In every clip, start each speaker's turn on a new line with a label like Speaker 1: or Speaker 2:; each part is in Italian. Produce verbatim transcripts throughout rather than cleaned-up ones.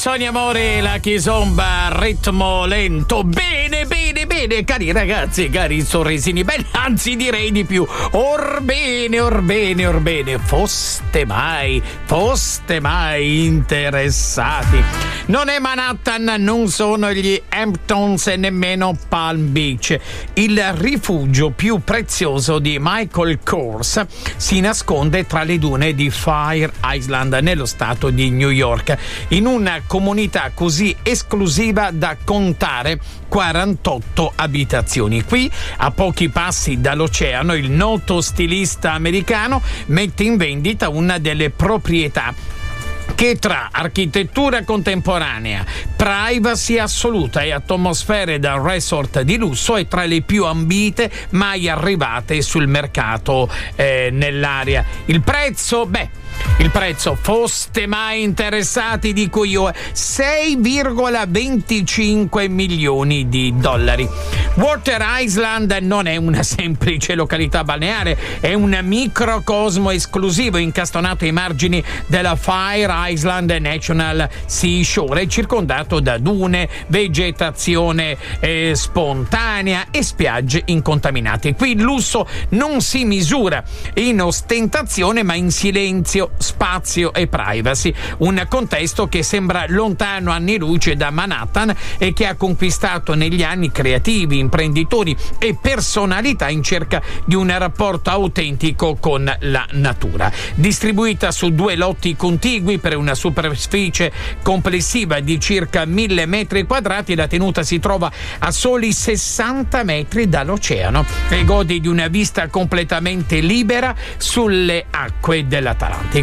Speaker 1: Sonia Amore, la Kizomba, ritmo lento. Bene, bene, bene, cari ragazzi, cari sorrisini belli, anzi direi di più. Orbene, orbene, orbene, foste mai, foste mai interessati. Non è Manhattan, non sono gli Hamptons e nemmeno Palm Beach. Il rifugio più prezioso di Michael Kors si nasconde tra le dune di Fire Island nello stato di New York, in una comunità così esclusiva da contare quarantotto abitazioni. Qui, a pochi passi dall'oceano, il noto stilista americano mette in vendita una delle proprietà che tra architettura contemporanea, privacy assoluta e atmosfere da resort di lusso è tra le più ambite mai arrivate sul mercato eh, nell'area. Il prezzo? Beh, il prezzo, foste mai interessati, dico io, sei virgola venticinque milioni di dollari. Water Island non è una semplice località balneare, è un microcosmo esclusivo incastonato ai margini della Fire Island National Seashore, circondato da dune, vegetazione eh, spontanea e spiagge incontaminate. Qui il lusso non si misura in ostentazione ma in silenzio, spazio e privacy, un contesto che sembra lontano anni luce da Manhattan e che ha conquistato negli anni creativi, imprenditori e personalità in cerca di un rapporto autentico con la natura. Distribuita su due lotti contigui per una superficie complessiva di circa mille metri quadrati, la tenuta si trova a soli sessanta metri dall'oceano e gode di una vista completamente libera sulle acque dell'Atlantico.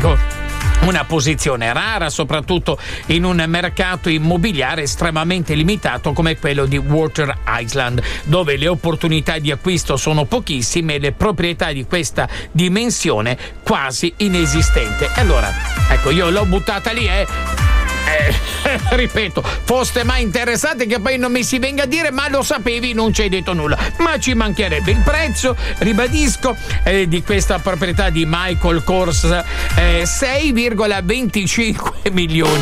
Speaker 1: Una posizione rara, soprattutto in un mercato immobiliare estremamente limitato come quello di Water Island, dove le opportunità di acquisto sono pochissime e le proprietà di questa dimensione quasi inesistente. E allora, ecco, io l'ho buttata lì, eh. Eh, ripeto, foste mai interessati, che poi non mi si venga a dire ma lo sapevi, non ci hai detto nulla, ma ci mancherebbe. Il prezzo, ribadisco, eh, di questa proprietà di Michael Kors, eh, sei virgola venticinque milioni